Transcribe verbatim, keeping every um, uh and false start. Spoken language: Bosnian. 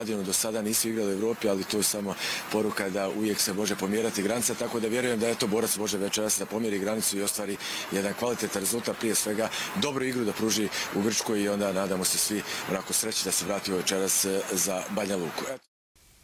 Do sada nisu igrali u Evropi, ali to je samo poruka da uvijek se može pomjerati granica, tako da vjerujem da je to borac može večeras da pomjeri granicu i ostvari jedan kvalitetan rezultat, prije svega dobru igru da pruži u Grčkoj i onda nadamo se svi onako sreći da se vrati večeras za Banja Luku.